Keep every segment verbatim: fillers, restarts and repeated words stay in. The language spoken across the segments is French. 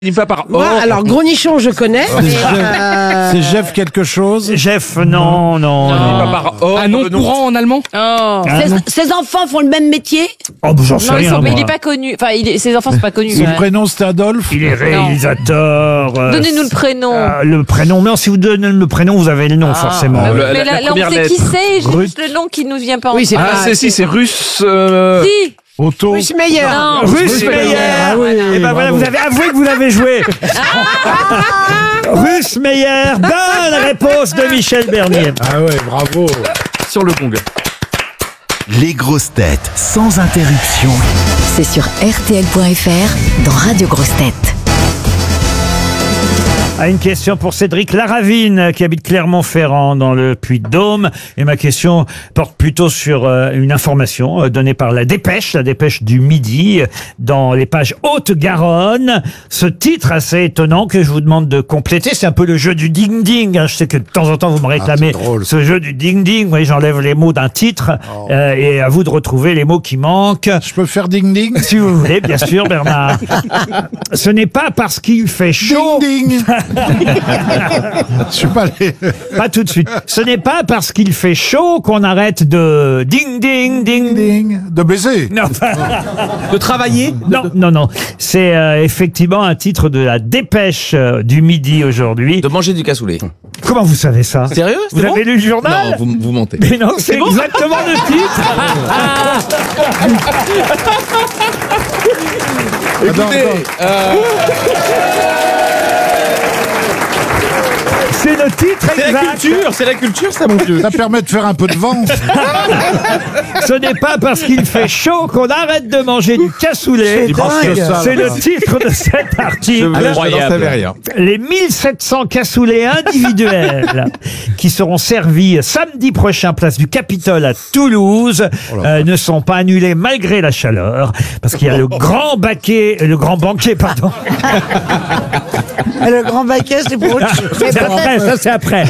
Une fois par Moi, oh. alors, Gros Nichon, je connais. C'est mais, Jeff, euh, c'est Jeff quelque chose. Jeff, non, non, Une non. fois par oh. Un nom courant en allemand Oh. Ah, non. Ses, ses enfants font le même métier? Oh, bah, j'en sais Non, ils rien, sont, mais moi. il est pas connu. Enfin, il est, ses enfants sont pas connus. Son ouais. prénom c'était Adolphe. Il est réalisateur. euh, Donnez-nous le prénom. euh, le prénom. Non, si vous donnez le prénom, vous avez le nom, forcément. Ah, Le- mais la- là, la là, première on sait lettre. qui c'est, Ruth. juste le nom qui nous vient pas en Oui, c'est tête. Ah, c'est si, c'est russe. Euh... Si. Otto. Russe Meyer. Non. Russe Meyer. Meyer. Ah oui, Et ben voilà, bravo. vous avez avoué que vous l'avez joué. Russe Meyer. Bonne réponse de Michel Bernier. Ah ouais, bravo. Sur le gong. Les grosses têtes sans interruption. C'est sur R T L point F R dans Radio Grosses Têtes. Ah, une question pour Cédric Laravine qui habite Clermont-Ferrand dans le Puy-de-Dôme. Et ma question porte plutôt sur euh, une information euh, donnée par la Dépêche, la Dépêche du Midi, euh, dans les pages Haute-Garonne. Ce titre assez étonnant que je vous demande de compléter, c'est un peu le jeu du ding-ding. hein. Je sais que de temps en temps vous me réclamez Ah, c'est drôle. ce jeu du ding-ding. Oui, j'enlève les mots d'un titre euh, et à vous de retrouver les mots qui manquent. Je peux faire ding ding. Si vous voulez, bien sûr, Bernard. Ce n'est pas parce qu'il fait chaud... Ding ding. Je suis pas allé. Pas tout de suite. Ce n'est pas parce qu'il fait chaud qu'on arrête de ding ding ding. Ding. De baiser. Non, De travailler non, non, non. C'est euh, effectivement un titre de la Dépêche euh, du Midi aujourd'hui. De manger du cassoulet. Comment vous savez ça? Sérieux? Vous C'est avez bon lu le journal? Non, vous, vous mentez. Mais non, c'est exactement le titre. Attends, Écoutez, attends. euh, C'est le titre C'est la exact. culture, c'est la culture ça mon vieux. Ça permet de faire un peu de vent. Ce n'est pas parce qu'il fait chaud qu'on arrête de manger du cassoulet. Il pense que ça, C'est là. le titre de cet article. incroyable. rien. Les mille sept cents cassoulets individuels qui seront servis samedi prochain place du Capitole à Toulouse euh, ne sont pas annulés malgré la chaleur parce qu'il y a le grand baquet, le grand banquet, pardon. Le grand baquet, c'est pour autre chose. Mais C'est peut-être- après, ça c'est après.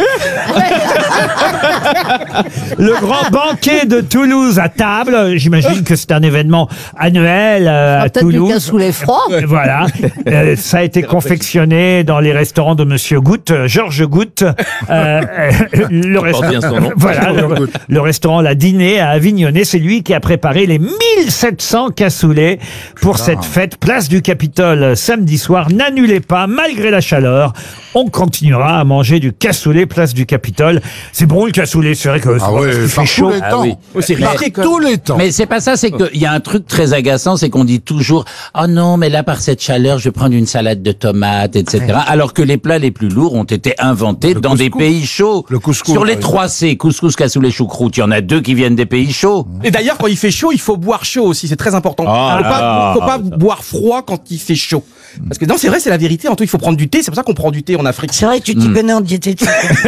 Le grand banquet de Toulouse à table, j'imagine que c'est un événement annuel euh, à Peut-être du Toulouse. cassoulet froid. Voilà, Euh, ça a été confectionné dans les restaurants de Monsieur Goutte, euh, Georges Goutte. Euh, euh, le resta- bien son nom. Voilà, le, le restaurant La Dîner à Avignonnet, c'est lui qui a préparé les mille sept cents cassoulets pour cette fête place du Capitole samedi soir. N'annulez pas, malgré la chaleur, on continuera à manger du cassoulet place du Capitole. C'est bon le cassoulet, c'est vrai que Ah ouais, il fait par chaud. tous les temps. oui. C'est Par risqué, quoi. tous les temps. Mais c'est pas ça, c'est qu'il y a un truc très agaçant, c'est qu'on dit toujours « Oh non, mais là, par cette chaleur, je vais prendre une salade de tomates, et cetera » Alors que les plats les plus lourds ont été inventés dans des couscous. pays chauds. Le couscous, Sur les par trois C, couscous, cassoulet, choucroute, il y en a deux qui viennent des pays chauds. Et d'ailleurs quand il fait chaud, il faut boire chaud aussi, c'est très important. Ah, faut pas, ah, faut pas boire froid quand il fait chaud. Parce que non, c'est vrai, c'est la vérité. Antoine, il faut prendre du thé. C'est pour ça qu'on prend du thé en Afrique. C'est vrai que tu t'y connais en diététique.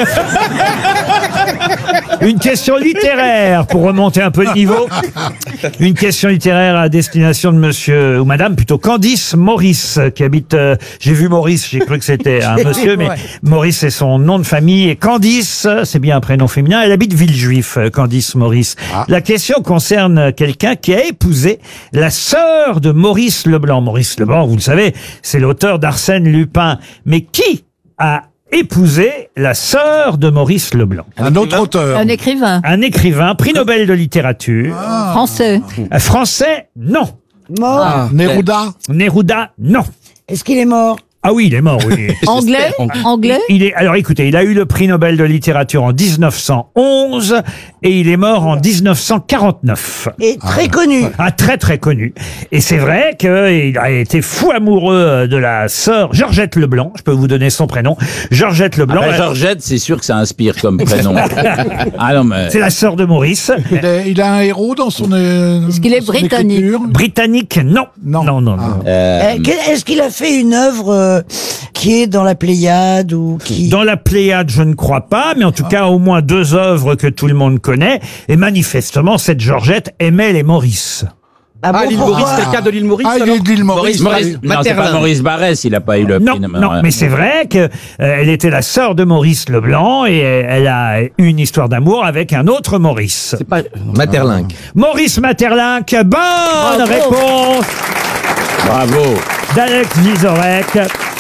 Une question littéraire pour remonter un peu le niveau. Une question littéraire à destination de monsieur ou madame, plutôt Candice Maurice, qui habite, euh, j'ai vu Maurice, j'ai cru que c'était un monsieur, mais Ouais. Maurice c'est son nom de famille. Et Candice, c'est bien un prénom féminin, elle habite Villejuif, euh, Candice Maurice. La question concerne quelqu'un qui a épousé la sœur de Maurice Leblanc. Maurice Leblanc, vous le savez, c'est l'auteur d'Arsène Lupin. Mais qui a épousé la sœur de Maurice Leblanc? Un autre auteur. Un écrivain Un écrivain, prix Nobel de littérature. français. Un Français, non. Mort. Neruda. Neruda, non. Est-ce qu'il est mort? Ah oui, il est mort, oui. Anglais. Anglais. Il est, alors écoutez, il a eu le prix Nobel de littérature en dix-neuf cent onze et il est mort en dix-neuf cent quarante-neuf. Et très connu. Ah, très très connu. Et c'est vrai qu'il a été fou amoureux de la sœur Georgette Leblanc. Je peux vous donner son prénom. Georgette Leblanc. Ah ben, Georgette, c'est sûr que ça inspire comme prénom. Ah non, mais... C'est la sœur de Maurice. Il a, il a un héros dans son. Est-ce qu'il est britannique? Britannique, non. Non. Non, non, non. Ah. Euh, Euh, quel- Est-ce qu'il a fait une œuvre euh, qui est dans la Pléiade ou qui... Dans la Pléiade, je ne crois pas, mais en tout cas, au moins deux œuvres que tout le monde connaît. Et manifestement, cette Georgette aimait les Maurice. Ah Ah, bon, l'île pourquoi? Maurice, c'est le cas de l'île Maurice. Ah, il alors est de l'île Maurice. Maurice, non, c'est pas Materlin. Maurice Barrès, il a pas eu le Non, prix. non, mais c'est vrai que euh, elle était la sœur de Maurice Leblanc et elle a eu une histoire d'amour avec un autre Maurice. C'est pas Materlinck. Maurice Materlinck, bonne réponse Bravo. d'Alex Vizorek.